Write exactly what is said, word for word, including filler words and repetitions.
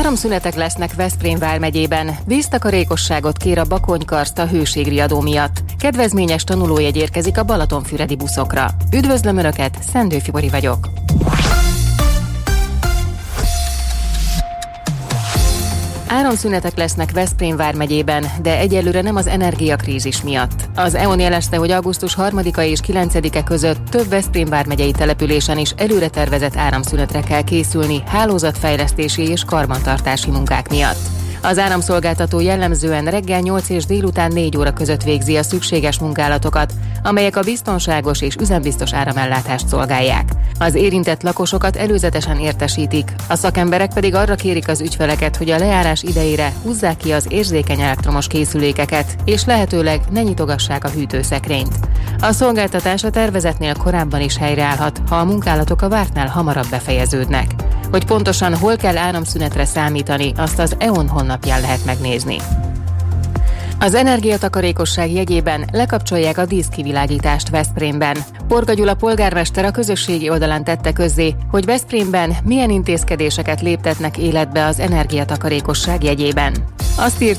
Áramszünetek lesznek Veszprém vármegyében. Víztakarékosságot kér a Bakonykarszt a hőségriadó miatt. Kedvezményes tanulójegy érkezik a balatonfüredi buszokra. Üdvözlöm Önöket, Szendő Fibori vagyok. Áramszünetek lesznek Veszprém vármegyében, de egyelőre nem az energiakrízis miatt. Az é o en jelezte, hogy augusztus harmadika és kilencedike között több Veszprém vármegyei településen is előre tervezett áramszünetre kell készülni hálózatfejlesztési és karbantartási munkák miatt. Az áramszolgáltató jellemzően reggel nyolc és délután négy óra között végzi a szükséges munkálatokat, amelyek a biztonságos és üzembiztos áramellátást szolgálják. Az érintett lakosokat előzetesen értesítik, a szakemberek pedig arra kérik az ügyfeleket, hogy a lejárás idejére húzzák ki az érzékeny elektromos készülékeket, és lehetőleg ne nyitogassák a hűtőszekrényt. A szolgáltatás a tervezetnél korábban is helyreállhat, ha a munkálatok a vártnál hamarabb befejeződnek. Hogy pontosan hol kell áramszünetre számítani, azt az é o en honlapján lehet megnézni. Az energiatakarékosság jegyében lekapcsolják a díszkivilágítást Veszprémben. Porga Gyula polgármester a közösségi oldalán tette közzé, hogy Veszprémben milyen intézkedéseket léptetnek életbe az energiatakarékosság jegyében. Azt írt,